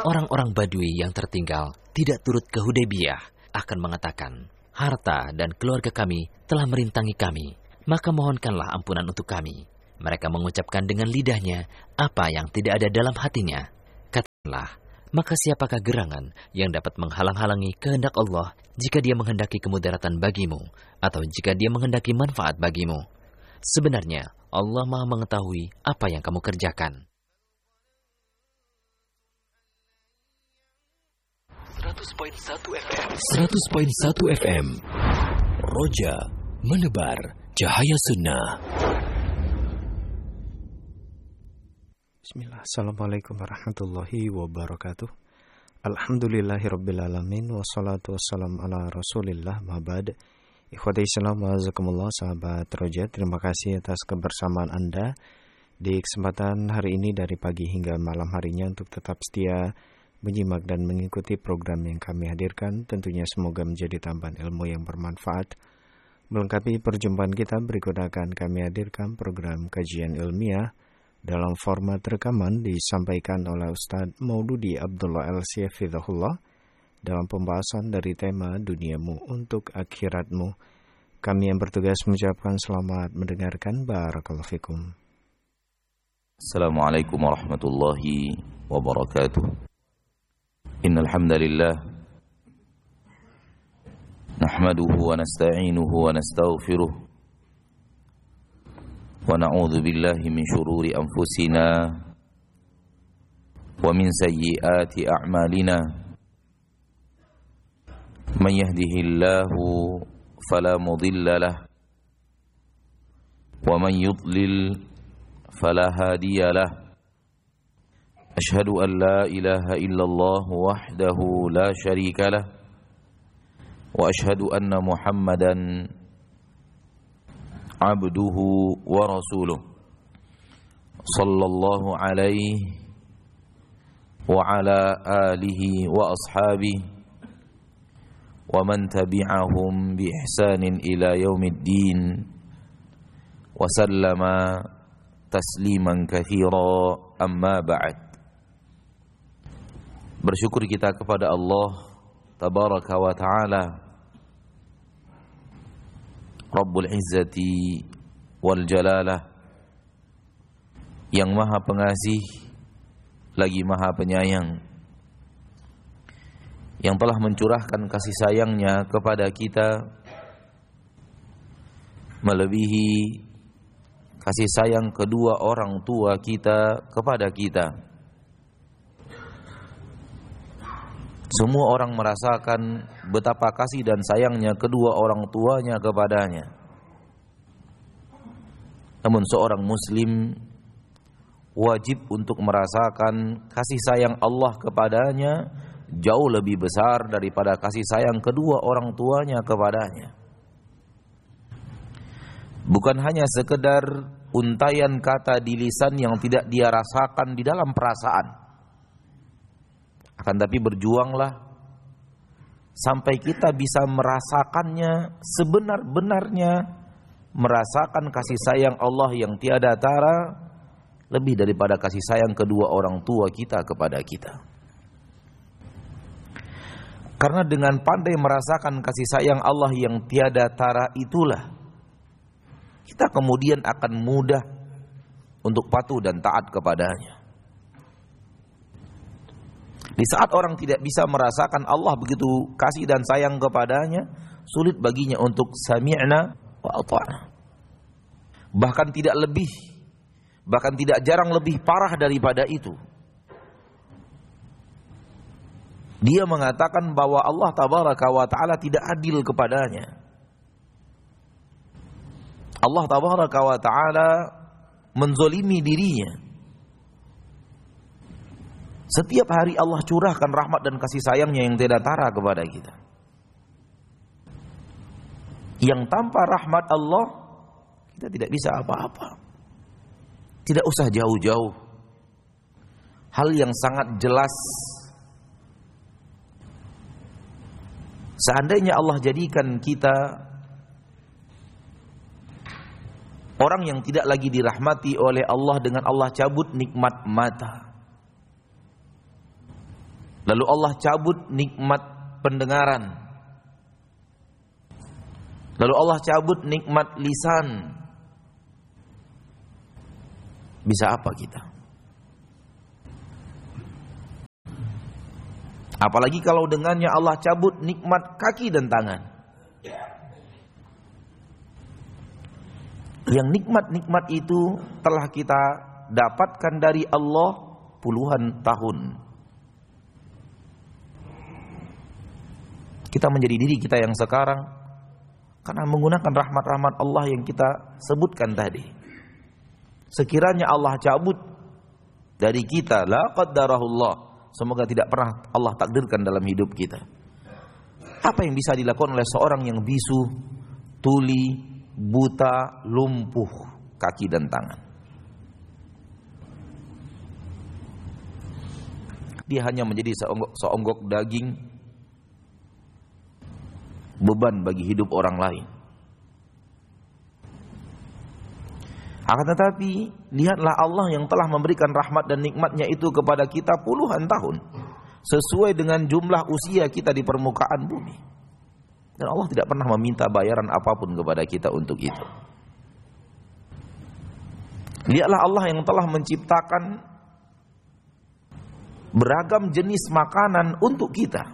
Orang-orang Badui yang tertinggal tidak turut ke Hudaybiyah akan mengatakan, harta dan keluarga kami telah merintangi kami, maka mohonkanlah ampunan untuk kami. Mereka mengucapkan dengan lidahnya apa yang tidak ada dalam hatinya. Katakanlah, maka siapakah gerangan yang dapat menghalang-halangi kehendak Allah jika Dia menghendaki kemudaratan bagimu atau jika Dia menghendaki manfaat bagimu? Sebenarnya Allah Maha mengetahui apa yang kamu kerjakan. 100.1 FM Roja menebar cahaya sunnah. Bismillah. Assalamualaikum warahmatullahi wabarakatuh. Alhamdulillahirrabbilalamin. Wassalatu wassalamu ala rasulillah ma'bad. Ikhwati Islam wa'azakumullah, sahabat Roja, terima kasih atas kebersamaan Anda di kesempatan hari ini dari pagi hingga malam harinya untuk tetap setia menyimak dan mengikuti program yang kami hadirkan. Tentunya semoga menjadi tambahan ilmu yang bermanfaat. Melengkapi perjumpaan kita, berikut akan kami hadirkan program kajian ilmiah dalam format rekaman disampaikan oleh Ustadz Maududi Abdullah Al-Siyafidhahullah dalam pembahasan dari tema Duniamu untuk Akhiratmu. Kami yang bertugas mengucapkan selamat mendengarkan. Barakallahu fikum. Assalamualaikum warahmatullahi wabarakatuh. Innal hamdalillah nahmaduhu wa nasta'inuhu wa nastaghfiruh wa na'udzu billahi min shururi anfusina wa min sayyiati a'malina man yahdihillahu fala mudilla lahu wa man yudlil fala hadiya lahu. Ashhadu an la ilaha illallah wahdahu la syarika lah wa ashhadu anna Muhammadan abduhu wa rasuluh sallallahu alaihi wa ala alihi wa ashabihi wa man tabi'ahum bi ihsanin ila yaumiddin wa sallama tasliman katsira, amma ba'd. Bersyukur kita kepada Allah Tabaraka wa Ta'ala, Rabbul Izzati wal Jalalah, yang maha pengasih lagi maha penyayang, yang telah mencurahkan kasih sayangnya kepada kita melebihi kasih sayang kedua orang tua kita kepada kita. Semua orang merasakan betapa kasih dan sayangnya kedua orang tuanya kepadanya. Namun seorang muslim wajib untuk merasakan kasih sayang Allah kepadanya jauh lebih besar daripada kasih sayang kedua orang tuanya kepadanya. Bukan hanya sekedar untaian kata di lisan yang tidak dia rasakan di dalam perasaan. Akan tapi berjuanglah sampai kita bisa merasakannya sebenar-benarnya, merasakan kasih sayang Allah yang tiada tara lebih daripada kasih sayang kedua orang tua kita kepada kita. Karena dengan pandai merasakan kasih sayang Allah yang tiada tara itulah kita kemudian akan mudah untuk patuh dan taat kepadanya. Di saat orang tidak bisa merasakan Allah begitu kasih dan sayang kepadanya, sulit baginya untuk sami'na wa ata'na. Bahkan tidak jarang lebih parah daripada itu. Dia mengatakan bahwa Allah Tabaraka wa Ta'ala tidak adil kepadanya. Allah Tabaraka wa Ta'ala menzolimi dirinya. Setiap hari Allah curahkan rahmat dan kasih sayangnya yang tidak tara kepada kita. Yang tanpa rahmat Allah, kita tidak bisa apa-apa. Tidak usah jauh-jauh. Hal yang sangat jelas. Seandainya Allah jadikan kita orang yang tidak lagi dirahmati oleh Allah dengan Allah cabut nikmat mata, Lalu Allah cabut nikmat pendengaran. Lalu Allah cabut nikmat lisan. Bisa apa kita? Apalagi kalau dengannya Allah cabut nikmat kaki dan tangan. Yang nikmat-nikmat itu telah kita dapatkan dari Allah puluhan tahun. Kita menjadi diri kita yang sekarang karena menggunakan rahmat-rahmat Allah yang kita sebutkan tadi. Sekiranya Allah cabut dari kita, la qaddarahullah, semoga tidak pernah Allah takdirkan dalam hidup kita. Apa yang bisa dilakukan oleh seorang yang bisu, tuli, buta, lumpuh kaki dan tangan? Dia hanya menjadi seonggok daging, beban bagi hidup orang lain. Akan tetapi, lihatlah Allah yang telah memberikan rahmat dan nikmatnya itu kepada kita puluhan tahun, sesuai dengan jumlah usia kita di permukaan bumi. Dan Allah tidak pernah meminta bayaran apapun kepada kita untuk itu. Lihatlah Allah yang telah menciptakan beragam jenis makanan untuk kita.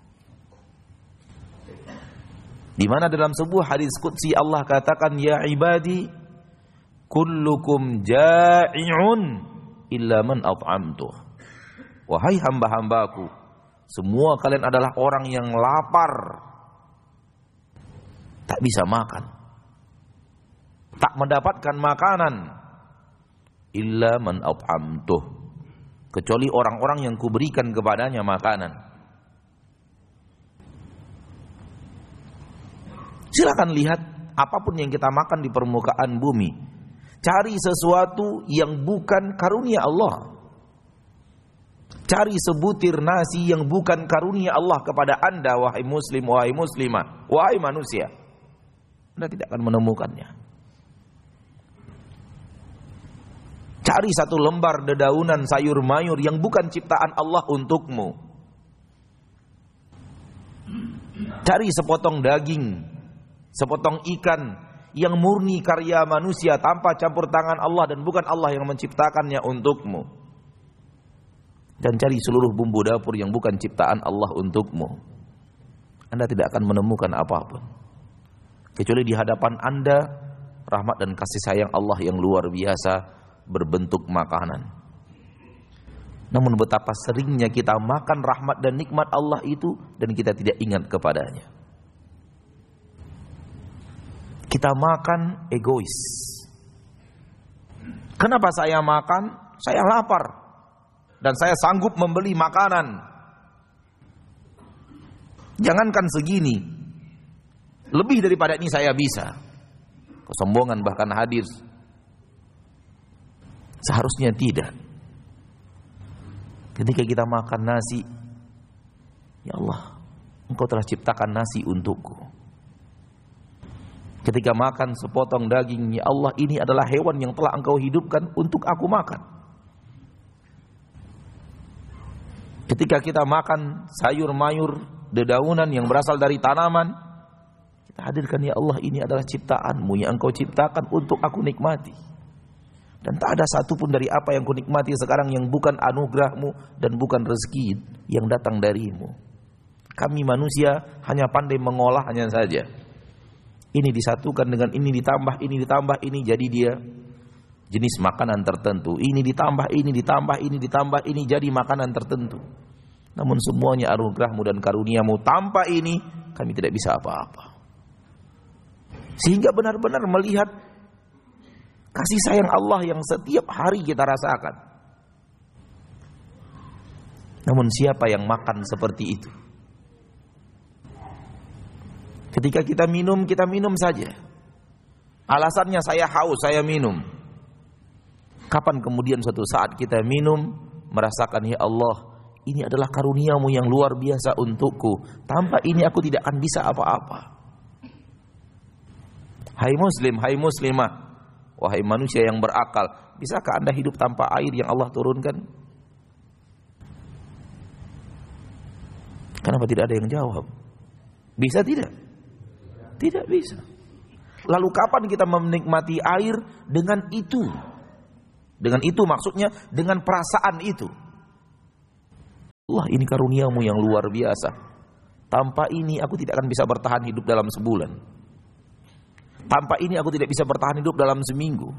Di mana dalam sebuah hadis qudsi Allah katakan, ya ibadi kullukum ja'i'un illa man at'amtuh. Wahai hamba-hambaku, semua kalian adalah orang yang lapar, tak bisa makan, tak mendapatkan makanan, illa man at'amtuh, kecuali orang-orang yang kuberikan kepadanya makanan. Silakan lihat apapun yang kita makan di permukaan bumi, cari sesuatu yang bukan karunia Allah. Cari sebutir nasi yang bukan karunia Allah kepada Anda, wahai muslim, wahai muslimah, wahai manusia. Anda tidak akan menemukannya. Cari satu lembar dedaunan sayur mayur yang bukan ciptaan Allah untukmu. Cari sepotong daging, sepotong ikan yang murni karya manusia tanpa campur tangan Allah dan bukan Allah yang menciptakannya untukmu. Dan cari seluruh bumbu dapur yang bukan ciptaan Allah untukmu. Anda tidak akan menemukan apapun, kecuali di hadapan Anda rahmat dan kasih sayang Allah yang luar biasa berbentuk makanan. Namun betapa seringnya kita makan rahmat dan nikmat Allah itu dan kita tidak ingat kepadanya. Kita makan egois. Kenapa saya makan? Saya lapar dan saya sanggup membeli makanan. Jangankan segini, lebih daripada ini saya bisa. Kesombongan bahkan hadir. Seharusnya tidak. Ketika kita makan nasi, ya Allah, Engkau telah ciptakan nasi untukku. Ketika makan sepotong daging, ya Allah, ini adalah hewan yang telah Engkau hidupkan untuk aku makan. Ketika kita makan sayur mayur, dedaunan yang berasal dari tanaman, kita hadirkan, ya Allah, ini adalah ciptaan-Mu yang Engkau ciptakan untuk aku nikmati. Dan tak ada satupun dari apa yang ku nikmati sekarang yang bukan anugerah-Mu dan bukan rezeki yang datang dari-Mu. Kami manusia hanya pandai mengolahnya saja. Ini disatukan dengan ini ditambah, ini jadi dia jenis makanan tertentu. Ini ditambah, ini jadi makanan tertentu. Namun semuanya anugerah-Mu dan karunia-Mu. Tanpa ini kami tidak bisa apa-apa. Sehingga benar-benar melihat kasih sayang Allah yang setiap hari kita rasakan. Namun siapa yang makan seperti itu? Ketika kita minum saja. Alasannya saya haus, saya minum. Kapan kemudian suatu saat kita minum, merasakan, ya Allah, ini adalah karunia-Mu yang luar biasa untukku. Tanpa ini aku tidak akan bisa apa-apa. Hai muslim, hai muslimah, wahai manusia yang berakal, bisakah Anda hidup tanpa air yang Allah turunkan? Kenapa tidak ada yang jawab? Bisa tidak? Tidak bisa. Lalu kapan kita menikmati air dengan itu? Dengan itu maksudnya dengan perasaan itu. Allah, ini karuniamu yang luar biasa. Tanpa ini aku tidak akan bisa bertahan hidup dalam sebulan. Tanpa ini aku tidak bisa bertahan hidup dalam seminggu.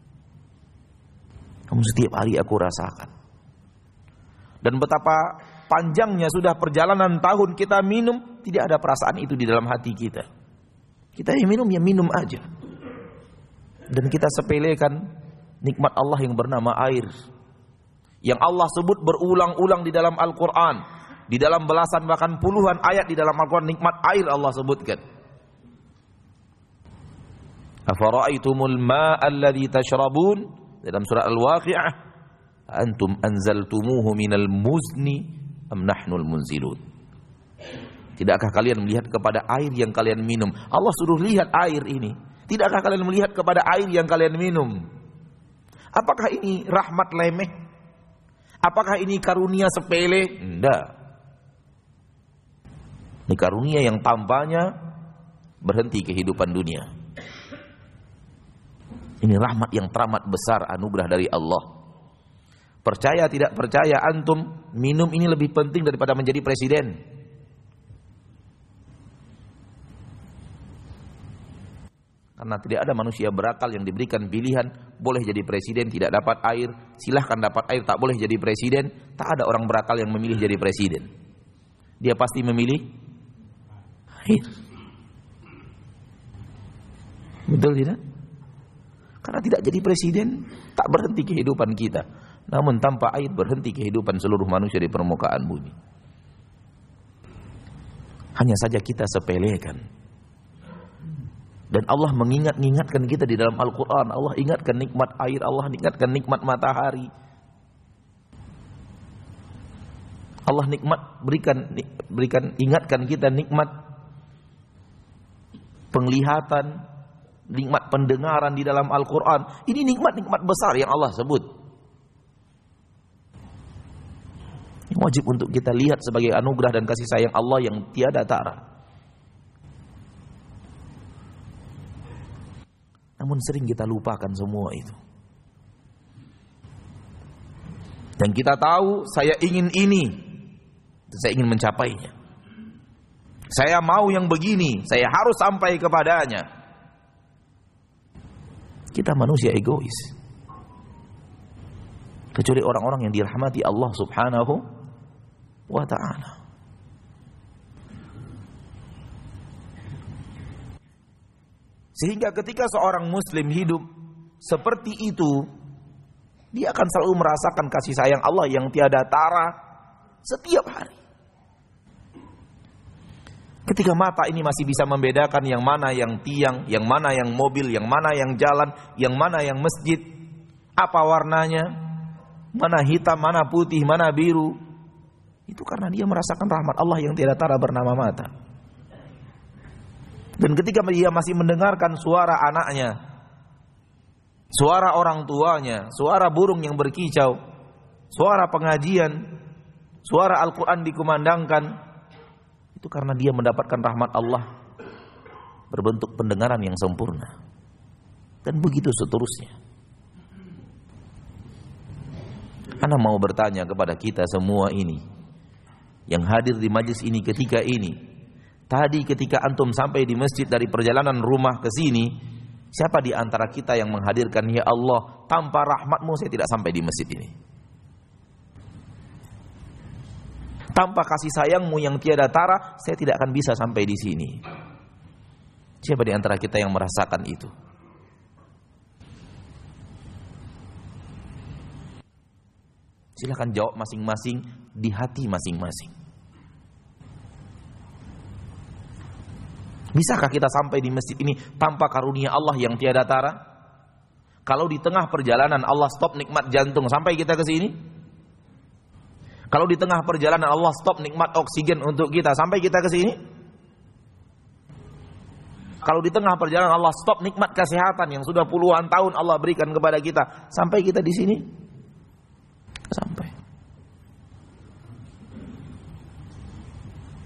Namun setiap hari aku rasakan. Dan betapa panjangnya sudah perjalanan tahun kita minum, tidak ada perasaan itu di dalam hati kita. Kita yang minum, ya minum aja. Dan kita sepelekan nikmat Allah yang bernama air, yang Allah sebut berulang-ulang di dalam Al-Quran, di dalam belasan bahkan puluhan ayat di dalam Al-Quran. Nikmat air Allah sebutkan. Afara'aitumul ma'a alladhi tashrabun, dalam surah Al-Waqi'ah, antum anzaltumuhu minal muzni am nahnul munzilun. Tidakkah kalian melihat kepada air yang kalian minum? Allah suruh lihat air ini. Tidakkah kalian melihat kepada air yang kalian minum? Apakah ini rahmat lemeh? Apakah ini karunia sepele? Tidak. Ini karunia yang tanpanya berhenti kehidupan dunia. Ini rahmat yang teramat besar, anugerah dari Allah. Percaya tidak percaya antum, minum ini lebih penting daripada menjadi presiden. Karena tidak ada manusia berakal yang diberikan pilihan, boleh jadi presiden, tidak dapat air, silahkan dapat air, tak boleh jadi presiden. Tak ada orang berakal yang memilih jadi presiden. Dia pasti memilih air. Betul tidak? Karena tidak jadi presiden, tak berhenti kehidupan kita. Namun tanpa air berhenti kehidupan seluruh manusia di permukaan bumi. Hanya saja kita sepelekan. Dan Allah mengingatkan kita di dalam Al-Quran. Allah ingatkan nikmat air, Allah ingatkan nikmat matahari. Allah ingatkan kita nikmat penglihatan, nikmat pendengaran di dalam Al-Quran. Ini nikmat-nikmat besar yang Allah sebut. Yang wajib untuk kita lihat sebagai anugerah dan kasih sayang Allah yang tiada tara. Namun sering kita lupakan semua itu. Dan kita tahu saya ingin ini, saya ingin mencapainya. Saya mau yang begini, saya harus sampai kepadanya. Kita manusia egois. Kecuali orang-orang yang dirahmati Allah Subhanahu wa ta'ala. Sehingga ketika seorang muslim hidup seperti itu, dia akan selalu merasakan kasih sayang Allah yang tiada tara setiap hari. Ketika mata ini masih bisa membedakan yang mana yang tiang, yang mana yang mobil, yang mana yang jalan, yang mana yang masjid, apa warnanya, mana hitam, mana putih, mana biru, itu karena dia merasakan rahmat Allah yang tiada tara bernama mata. Dan ketika dia masih mendengarkan suara anaknya, suara orang tuanya, suara burung yang berkicau, suara pengajian, suara Al-Quran dikumandangkan, itu karena dia mendapatkan rahmat Allah berbentuk pendengaran yang sempurna. Dan begitu seterusnya. Ana mau bertanya kepada kita semua ini, yang hadir di majlis ini ketika ini, tadi ketika antum sampai di masjid dari perjalanan rumah ke sini, siapa di antara kita yang menghadirkan, ya Allah, tanpa rahmatmu saya tidak sampai di masjid ini. Tanpa kasih sayangmu yang tiada tara, saya tidak akan bisa sampai di sini. Siapa di antara kita yang merasakan itu? Silakan jawab masing-masing di hati masing-masing. Bisakah kita sampai di masjid ini tanpa karunia Allah yang tiada tara? Kalau di tengah perjalanan Allah stop nikmat jantung sampai kita ke sini? Kalau di tengah perjalanan Allah stop nikmat oksigen untuk kita sampai kita ke sini? Kalau di tengah perjalanan Allah stop nikmat kesehatan yang sudah puluhan tahun Allah berikan kepada kita sampai kita di sini? Sampai.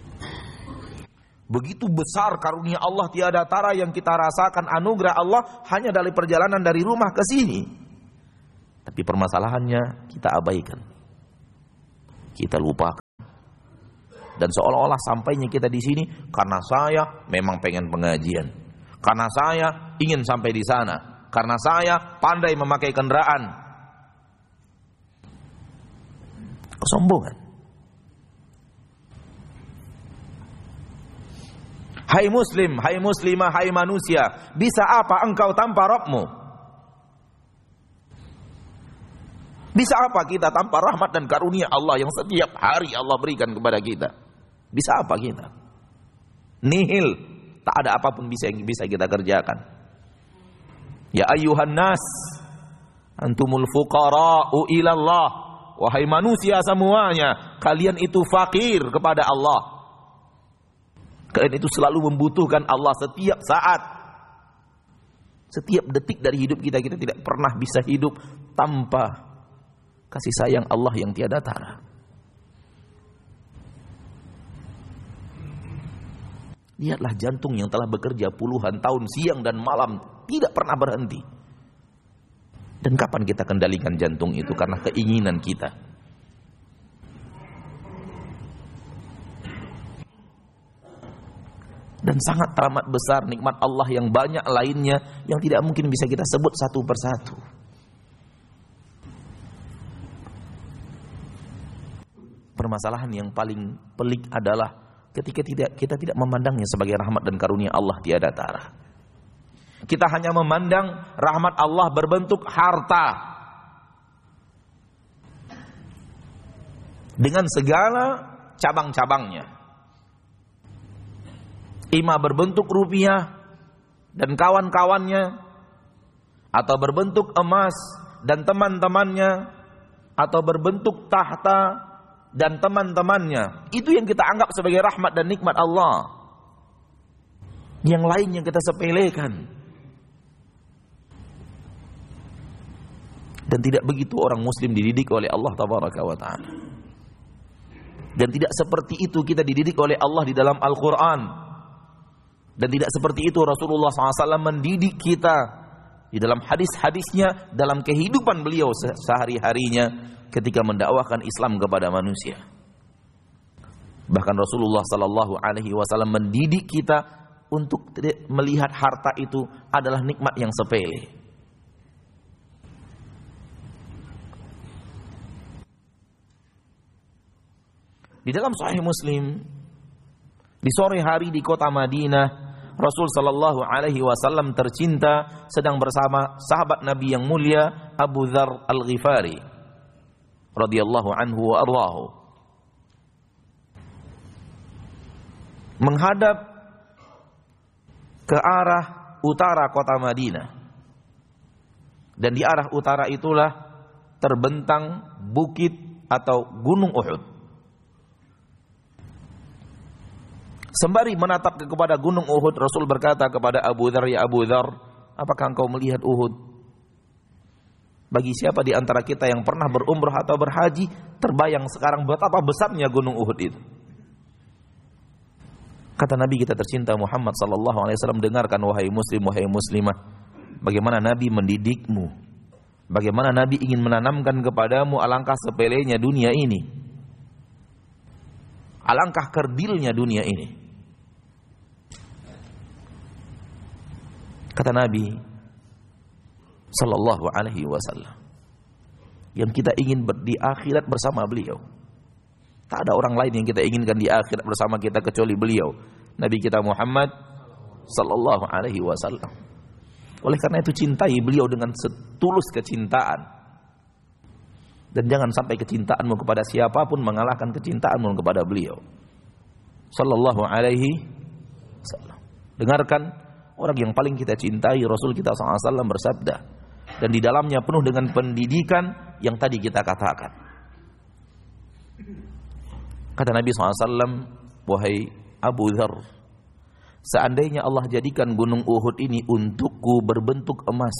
Begitu besar karunia Allah tiada tara yang kita rasakan, anugerah Allah hanya dari perjalanan dari rumah ke sini. Tapi permasalahannya kita abaikan, kita lupakan. Dan seolah-olah sampainya kita di sini karena saya memang pengen pengajian, karena saya ingin sampai di sana, karena saya pandai memakai kendaraan. Kesombongan. Hai muslim, hai muslimah, hai manusia, bisa apa engkau tanpa Rabbmu? Bisa apa kita tanpa rahmat dan karunia Allah yang setiap hari Allah berikan kepada kita? Bisa apa kita? Nihil, tak ada apapun yang bisa kita kerjakan. Ya ayyuhan nas, antumul fuqara'u ilallah. Wahai manusia semuanya, kalian itu fakir kepada Allah. Kalian itu selalu membutuhkan Allah setiap saat. Setiap detik dari hidup kita, kita tidak pernah bisa hidup tanpa kasih sayang Allah yang tiada tara. Lihatlah jantung yang telah bekerja puluhan tahun siang dan malam tidak pernah berhenti. Dan kapan kita kendalikan jantung itu karena keinginan kita? Dan sangat teramat besar nikmat Allah yang banyak lainnya yang tidak mungkin bisa kita sebut satu persatu. Permasalahan yang paling pelik adalah ketika kita tidak memandangnya sebagai rahmat dan karunia Allah tiada tara. Kita hanya memandang rahmat Allah berbentuk harta dengan segala cabang-cabangnya. Ima berbentuk rupiah dan kawan-kawannya, atau berbentuk emas dan teman-temannya, atau berbentuk tahta dan teman-temannya. Itu yang kita anggap sebagai rahmat dan nikmat Allah. Yang lainnya kita sepelekan. Dan tidak begitu orang muslim dididik oleh Allah tabaraka wa ta'ala. Dan tidak seperti itu kita dididik oleh Allah di dalam Al-Quran. Dan tidak seperti itu Rasulullah SAW mendidik kita di dalam hadis-hadisnya, dalam kehidupan beliau sehari-harinya ketika mendakwahkan Islam kepada manusia. Bahkan Rasulullah SAW mendidik kita untuk melihat harta itu adalah nikmat yang sepele. Di dalam Sahih Muslim, di sore hari di kota Madinah, Rasul sallallahu alaihi wasallam tercinta sedang bersama sahabat Nabi yang mulia Abu Dzar Al-Ghifari radhiyallahu anhu wa ardahu. Menghadap ke arah utara kota Madinah. Dan di arah utara itulah terbentang bukit atau gunung Uhud. Sembari menatap kepada gunung Uhud, Rasul berkata kepada Abu Dzar, "Ya Abu Dzar, apakah engkau melihat Uhud?" Bagi siapa di antara kita yang pernah berumrah atau berhaji, terbayang sekarang betapa besarnya gunung Uhud itu. Kata Nabi kita tercinta Muhammad sallallahu alaihi wasallam, "Dengarkan wahai muslim, wahai muslimah, bagaimana Nabi mendidikmu. Bagaimana Nabi ingin menanamkan kepadamu alangkah sepelenya dunia ini. Alangkah kerdilnya dunia ini." Kata Nabi sallallahu alaihi wasallam, yang kita ingin di akhirat bersama beliau. Tak ada orang lain yang kita inginkan di akhirat bersama kita kecuali beliau, Nabi kita Muhammad sallallahu alaihi wasallam. Oleh karena itu cintai beliau dengan setulus kecintaan. Dan jangan sampai kecintaanmu kepada siapapun mengalahkan kecintaanmu kepada beliau sallallahu alaihi wasallam. Dengarkan, orang yang paling kita cintai, Rasul kita SAW bersabda, dan di dalamnya penuh dengan pendidikan yang tadi kita katakan. Kata Nabi SAW, "Wahai Abu Dzar, seandainya Allah jadikan gunung Uhud ini untukku berbentuk emas,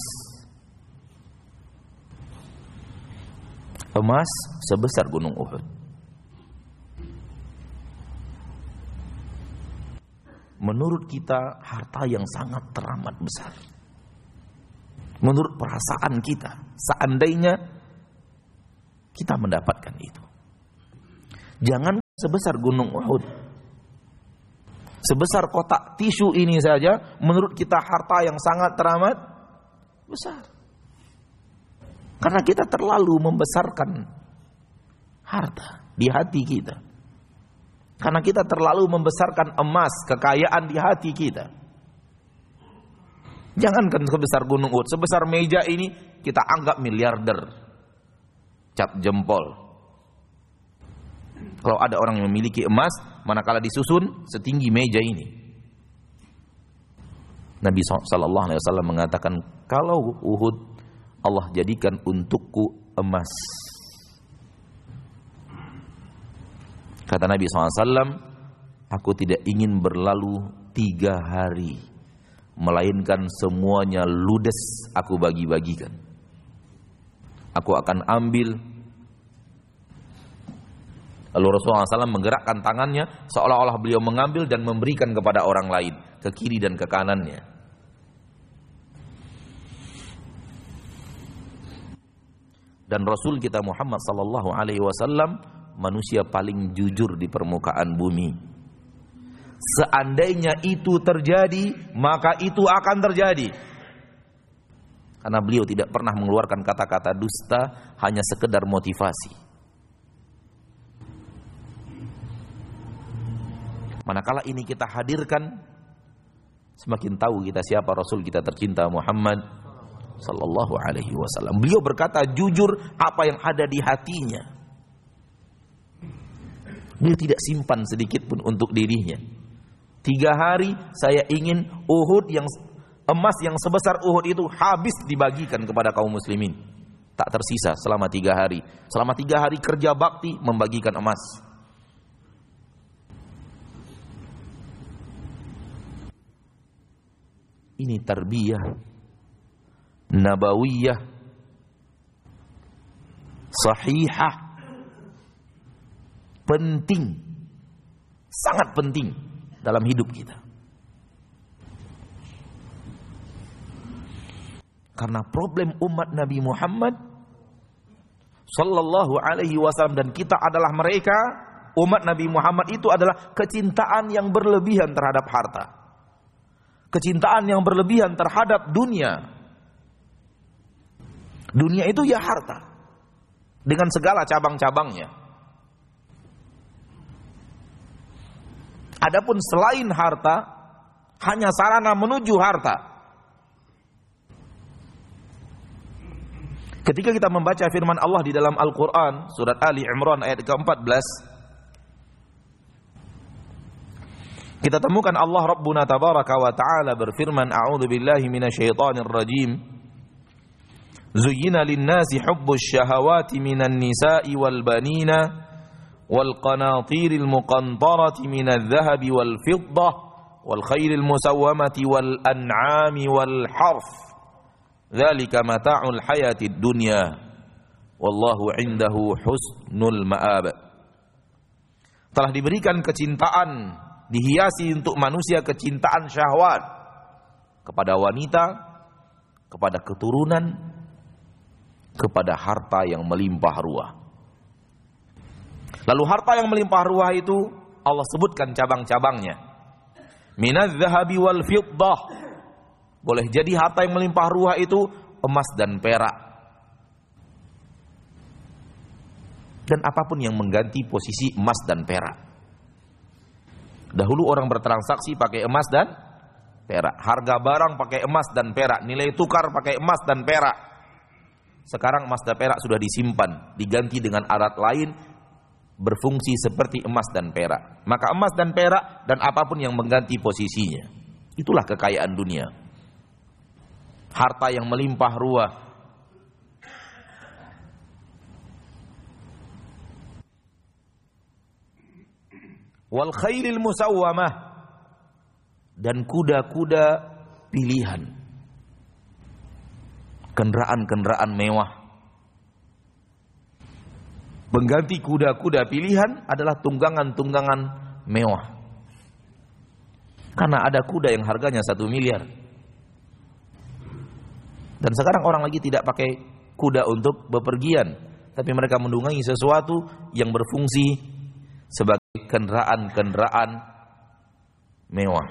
emas sebesar gunung Uhud, menurut kita harta yang sangat teramat besar. Menurut perasaan kita, seandainya kita mendapatkan itu. Jangan sebesar gunung Uhud, sebesar kotak tisu ini saja, menurut kita harta yang sangat teramat besar. Karena kita terlalu membesarkan harta di hati kita. Karena kita terlalu membesarkan emas, kekayaan di hati kita. Jangankan sebesar gunung Uhud, sebesar meja ini kita anggap miliarder. Cap jempol. Kalau ada orang yang memiliki emas, manakala disusun setinggi meja ini. Nabi SAW mengatakan, kalau Uhud Allah jadikan untukku emas. Kata Nabi SAW, aku tidak ingin berlalu 3 hari, melainkan semuanya ludes aku bagi-bagikan. Aku akan ambil. Lalu Rasulullah SAW menggerakkan tangannya seolah-olah beliau mengambil dan memberikan kepada orang lain, ke kiri dan ke kanannya. Dan Rasul kita Muhammad SAW manusia paling jujur di permukaan bumi. Seandainya itu terjadi, maka itu akan terjadi. Karena beliau tidak pernah mengeluarkan kata-kata dusta, hanya sekedar motivasi. Manakala ini kita hadirkan, semakin tahu kita siapa Rasul kita tercinta Muhammad sallallahu alaihi wasallam. Beliau berkata jujur apa yang ada di hatinya. Beliau tidak simpan sedikit pun untuk dirinya. 3 hari saya ingin Uhud yang emas yang sebesar Uhud itu habis dibagikan kepada kaum muslimin. Tak tersisa selama 3 hari. Selama 3 hari kerja bakti membagikan emas. Ini tarbiyah nabawiyah sahihah, penting, sangat penting dalam hidup kita. Karena problem umat Nabi Muhammad sallallahu alaihi wasallam dan kita adalah mereka, umat Nabi Muhammad itu adalah kecintaan yang berlebihan terhadap harta. Kecintaan yang berlebihan terhadap dunia. Dunia itu ya harta, dengan segala cabang-cabangnya. Adapun selain harta, hanya sarana menuju harta. Ketika kita membaca firman Allah di dalam Al-Quran, surat Ali Imran ayat ke-14, kita temukan Allah Rabbuna Tabaraka wa Ta'ala berfirman, A'udzu billahi minasyaitonir rajim. Zuyyina lin-nasi hubbus syahawati minan nisa'i wal banina wal qanatiril muqantarati minadh dhahabi wal fiddah wal khaylil musawwamati wal an'ami wal harf. Dzalika mata'ul hayatid dunya wallahu 'indahu husnul ma'ab. Telah diberikan kecintaan, dihiasi untuk manusia kecintaan syahwat kepada wanita, kepada keturunan, kepada harta yang melimpah ruah. Lalu harta yang melimpah ruah itu Allah sebutkan cabang-cabangnya. Minadz dzahabi wal fiddah. Boleh jadi harta yang melimpah ruah itu emas dan perak. Dan apapun yang mengganti posisi emas dan perak. Dahulu orang bertransaksi pakai emas dan perak. Harga barang pakai emas dan perak. Nilai tukar pakai emas dan perak. Sekarang emas dan perak sudah disimpan, diganti dengan alat lain berfungsi seperti emas dan perak. Maka emas dan perak dan apapun yang mengganti posisinya, itulah kekayaan dunia. Harta yang melimpah ruah. Wal khairil musawwamah, dan kuda-kuda pilihan. Kendaraan-kendaraan mewah. Pengganti kuda-kuda pilihan adalah tunggangan-tunggangan mewah. Karena ada kuda yang harganya 1 miliar. Dan sekarang orang lagi tidak pakai kuda untuk bepergian, tapi mereka menunggangi sesuatu yang berfungsi sebagai kendaraan-kendaraan mewah.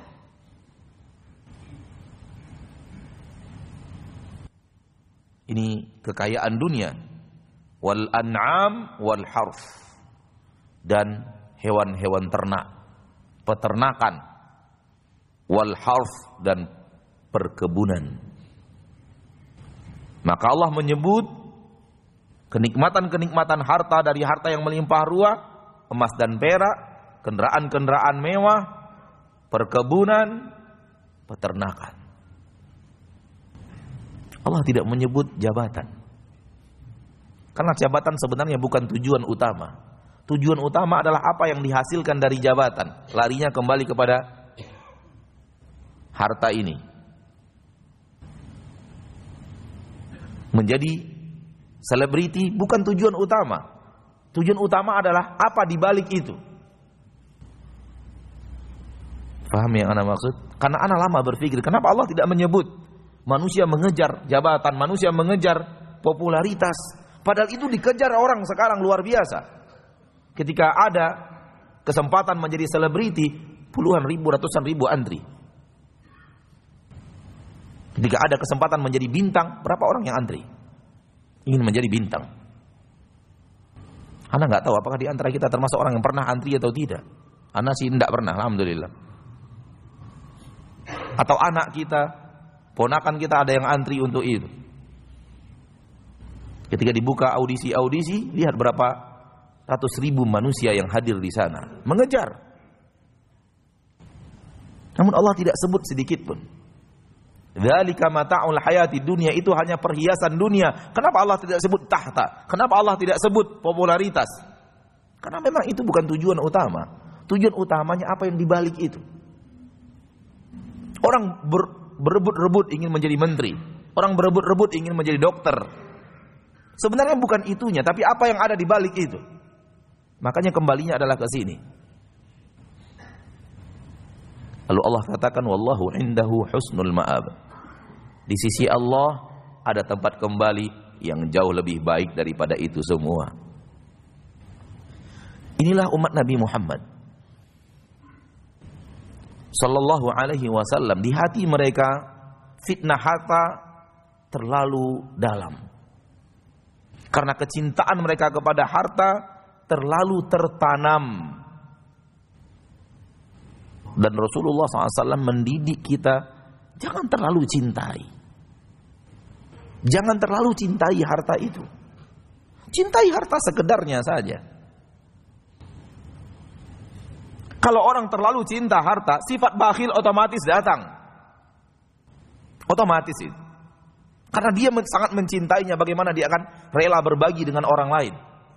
Ini kekayaan dunia. Wal an'am wal harf, dan hewan-hewan ternak, peternakan, wal harf, dan perkebunan. Maka Allah menyebut kenikmatan-kenikmatan harta dari harta yang melimpah ruah, emas dan perak, kendaraan-kendaraan mewah, perkebunan, peternakan. Allah tidak menyebut jabatan. Karena jabatan sebenarnya bukan tujuan utama. Tujuan utama adalah apa yang dihasilkan dari jabatan. Larinya kembali kepada harta ini. Menjadi selebriti bukan tujuan utama. Tujuan utama adalah apa di balik itu. Paham yang ana maksud? Karena ana lama berpikir, kenapa Allah tidak menyebut manusia mengejar jabatan, manusia mengejar popularitas. Padahal itu dikejar orang sekarang luar biasa. Ketika ada kesempatan menjadi selebriti, puluhan ribu, ratusan ribu antri. Ketika ada kesempatan menjadi bintang, berapa orang yang antri? Ingin menjadi bintang. Ana nggak tahu apakah di antara kita termasuk orang yang pernah antri atau tidak. Ana sih tidak pernah, alhamdulillah. Atau anak kita, ponakan kita ada yang antri untuk itu. Ketika dibuka audisi, lihat berapa ratus ribu manusia yang hadir di sana, mengejar. Namun Allah tidak sebut sedikit pun. Dzalika mata'ul hayati dunia, itu hanya perhiasan dunia. Kenapa Allah tidak sebut tahta? Kenapa Allah tidak sebut popularitas? Karena memang itu bukan tujuan utama. Tujuan utamanya apa yang dibalik itu. Orang berebut-rebut ingin menjadi menteri. Orang berebut-rebut ingin menjadi dokter. Sebenarnya bukan itunya, tapi apa yang ada di balik itu. Makanya kembalinya adalah ke sini. Lalu Allah katakan, wallahu indahu husnul ma'ab. Di sisi Allah ada tempat kembali yang jauh lebih baik daripada itu semua. Inilah umat Nabi Muhammad sallallahu alaihi wasallam. Di hati mereka fitnah harta terlalu dalam. Karena kecintaan mereka kepada harta terlalu tertanam. Dan Rasulullah SAW mendidik kita, jangan terlalu cintai. Jangan terlalu cintai harta itu. Cintai harta sekedarnya saja. Kalau orang terlalu cinta harta, sifat bakhil otomatis datang. Otomatis itu. Karena dia sangat mencintainya, bagaimana dia akan rela berbagi dengan orang lain.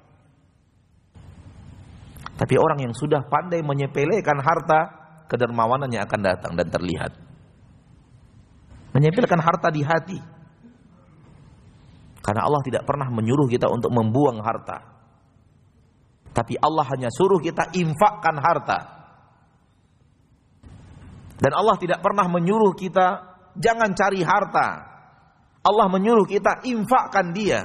Tapi orang yang sudah pandai menyepelekan harta, kedermawanannya akan datang dan terlihat. Menyepelekan harta di hati. Karena Allah tidak pernah menyuruh kita untuk membuang harta. Tapi Allah hanya suruh kita infakkan harta. Dan Allah tidak pernah menyuruh kita jangan cari harta. Allah menyuruh kita infakkan dia.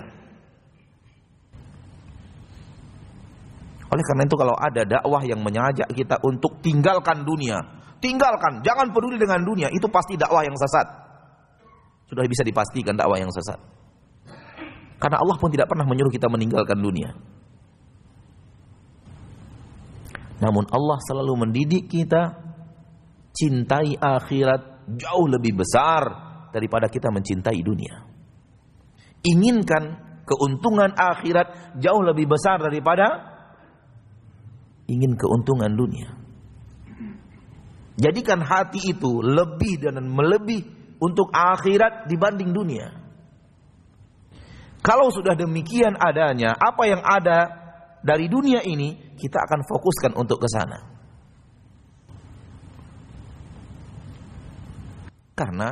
Oleh karena itu kalau ada dakwah yang mengajak kita untuk tinggalkan dunia, tinggalkan, jangan peduli dengan dunia, itu pasti dakwah yang sesat. Sudah bisa dipastikan dakwah yang sesat. Karena Allah pun tidak pernah menyuruh kita meninggalkan dunia. Namun Allah selalu mendidik kita cintai akhirat jauh lebih besar daripada kita mencintai dunia. Inginkan keuntungan akhirat jauh lebih besar daripada ingin keuntungan dunia. Jadikan hati itu lebih dan melebih untuk akhirat dibanding dunia. Kalau sudah demikian adanya, apa yang ada dari dunia ini, kita akan fokuskan untuk ke sana. Karena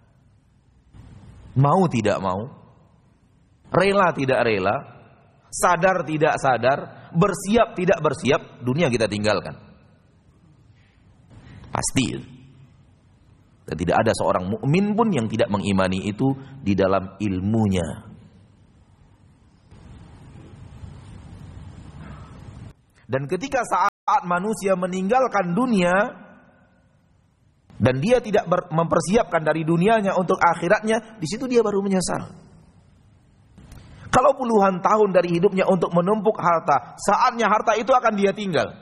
mau tidak mau, rela tidak rela, sadar tidak sadar, bersiap tidak bersiap, dunia kita tinggalkan. Pasti. Dan tidak ada seorang mukmin pun yang tidak mengimani itu di dalam ilmunya. Dan ketika saat manusia meninggalkan dunia dan dia tidak mempersiapkan dari dunianya untuk akhiratnya, di situ dia baru menyesal. Kalau puluhan tahun dari hidupnya untuk menumpuk harta, saatnya harta itu akan dia tinggal.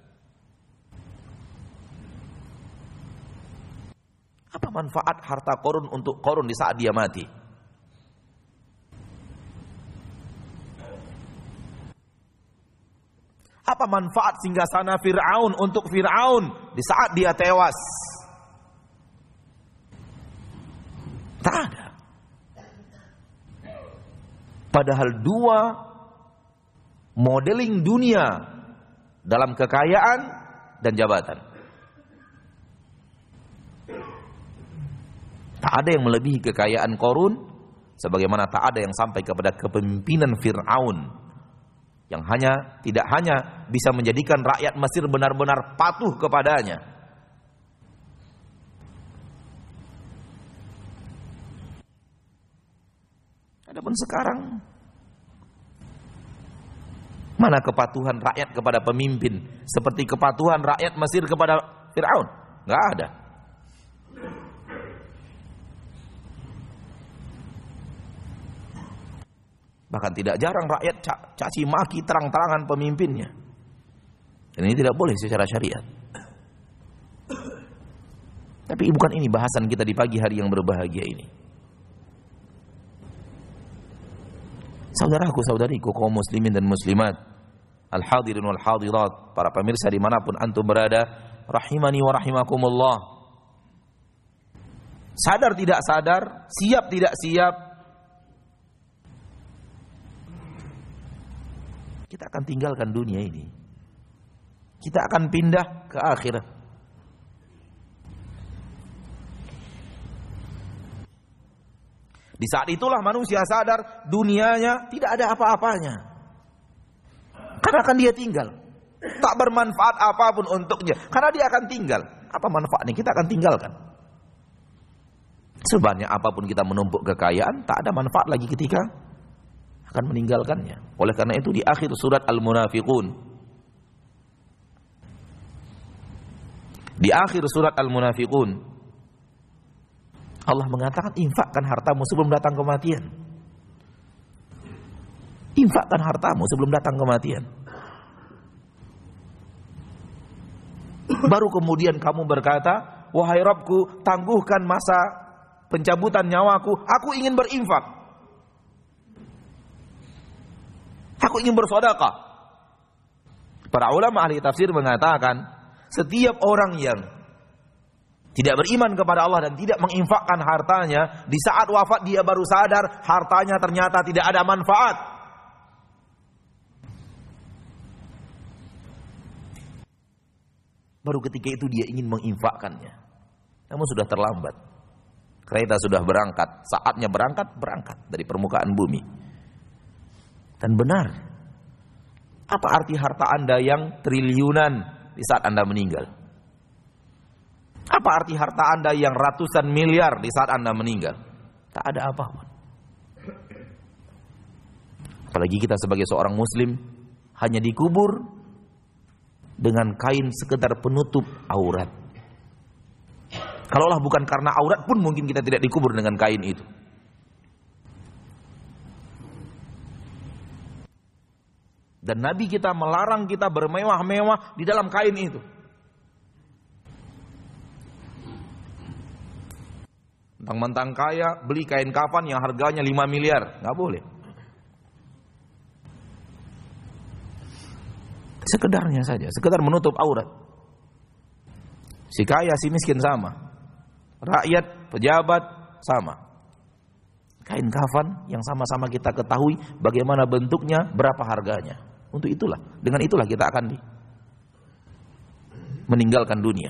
Apa manfaat harta Qarun untuk Qarun di saat dia mati? Apa manfaat singgasana Fir'aun untuk Fir'aun di saat dia tewas? Tak ada. Padahal dua modeling dunia dalam kekayaan dan jabatan. Tak ada yang melebihi kekayaan Qarun, sebagaimana tak ada yang sampai kepada kepemimpinan Fir'aun, yang tidak hanya bisa menjadikan rakyat Mesir benar-benar patuh kepadanya. Adapun sekarang, mana kepatuhan rakyat kepada pemimpin seperti kepatuhan rakyat Mesir kepada Fir'aun? Enggak ada. Bahkan tidak jarang rakyat caci maki terang-terangan pemimpinnya. Dan ini tidak boleh secara syariat. Tapi bukan ini bahasan kita di pagi hari yang berbahagia ini. Saudaraku, saudariku, kaum muslimin dan muslimat, al-hadirin wal hadirat, para pemirsa dimanapun antum berada, rahimani wa rahimakumullah. Sadar tidak sadar, siap tidak siap, kita akan tinggalkan dunia ini. Kita akan pindah ke akhirat. Di saat itulah manusia sadar dunianya tidak ada apa-apanya. Karena akan dia tinggal. Tak bermanfaat apapun untuknya. Karena dia akan tinggal. Apa manfaatnya? Kita akan tinggalkan. Sebanyak apapun kita menumpuk kekayaan, tak ada manfaat lagi ketika akan meninggalkannya. Oleh karena itu di akhir surat Al-Munafiqun, Allah mengatakan, infakkan hartamu sebelum datang kematian. Infakkan hartamu sebelum datang kematian. Baru kemudian kamu berkata, wahai Rabbku, tangguhkan masa pencabutan nyawaku, aku ingin berinfak. Aku ingin bersedekah. Para ulama ahli tafsir mengatakan, setiap orang yang tidak beriman kepada Allah dan tidak menginfakkan hartanya, di saat wafat dia baru sadar hartanya ternyata tidak ada manfaat. Baru ketika itu dia ingin menginfakkannya. Namun sudah terlambat. Kereta sudah berangkat, saatnya berangkat dari permukaan bumi. Dan benar, apa arti harta Anda yang triliunan di saat Anda meninggal? Apa arti harta Anda yang ratusan miliar di saat Anda meninggal? Tak ada apa-apa. Apalagi kita sebagai seorang muslim hanya dikubur dengan kain sekedar penutup aurat. Kalaulah bukan karena aurat pun mungkin kita tidak dikubur dengan kain itu. Dan Nabi kita melarang kita bermewah-mewah di dalam kain itu. Mentang-mentang kaya, beli kain kafan yang harganya 5 miliar. Nggak boleh. Sekedarnya saja, sekedar menutup aurat. Si kaya, si miskin sama. Rakyat, pejabat, sama. Kain kafan yang sama-sama kita ketahui bagaimana bentuknya, berapa harganya. Untuk itulah, dengan itulah kita akan meninggalkan dunia.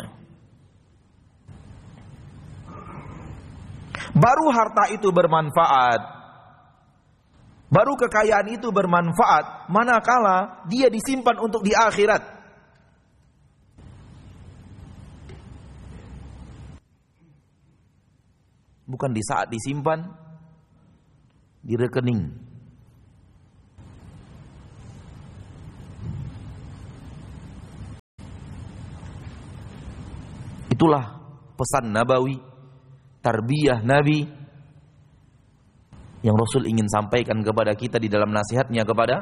Baru harta itu bermanfaat, baru kekayaan itu bermanfaat manakala dia disimpan untuk di akhirat. bukan di saat disimpan di rekening. Itulah pesan nabawi, tarbiyah Nabi yang Rasul ingin sampaikan kepada kita di dalam nasihatnya kepada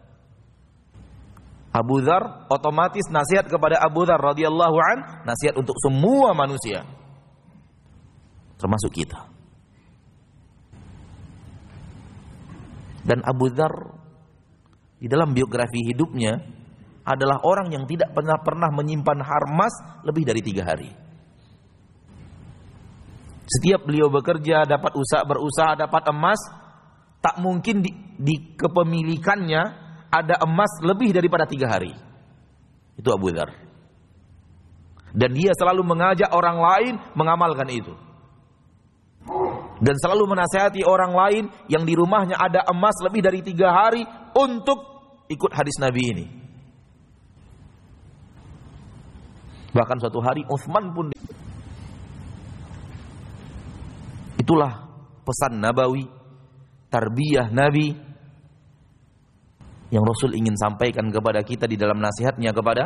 Abu Dzar. Otomatis nasihat kepada Abu Dzar radhiyallahu an, nasihat untuk semua manusia, termasuk kita. Dan Abu Dzar di dalam biografi hidupnya adalah orang yang tidak pernah menyimpan harmas lebih dari 3 hari. Setiap beliau bekerja, berusaha dapat emas, tak mungkin di kepemilikannya ada emas lebih daripada 3 hari. Itu Abu Dzar. Dan dia selalu mengajak orang lain mengamalkan itu. Dan selalu menasihati orang lain yang di rumahnya ada emas lebih dari 3 hari untuk ikut hadis Nabi ini. Bahkan suatu hari Utsman pun. Itulah pesan nabawi, tarbiyah Nabi yang Rasul ingin sampaikan kepada kita di dalam nasihatnya kepada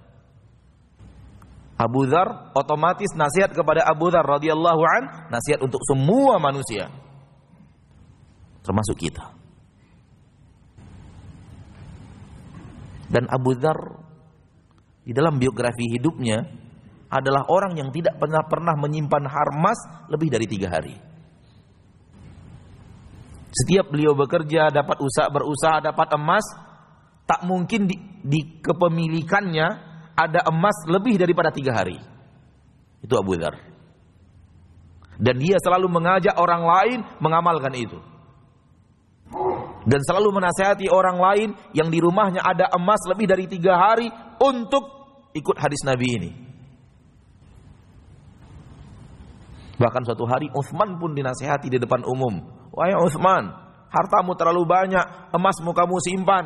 Abu Dzar. Otomatis nasihat kepada Abu Dzar radhiyallahu an, nasihat untuk semua manusia, termasuk kita. Dan Abu Dzar di dalam biografi hidupnya adalah orang yang tidak pernah menyimpan harmas lebih dari 3 hari. Setiap beliau bekerja, berusaha dapat emas, tak mungkin di kepemilikannya ada emas lebih daripada 3 hari. Itu Abu Dzar. Dan dia selalu mengajak orang lain mengamalkan itu. Dan selalu menasihati orang lain yang di rumahnya ada emas lebih dari 3 hari untuk ikut hadis Nabi ini. Bahkan suatu hari Utsman pun dinasihati di depan umum. Wahai Utsman, hartamu terlalu banyak, emasmu kamu simpan.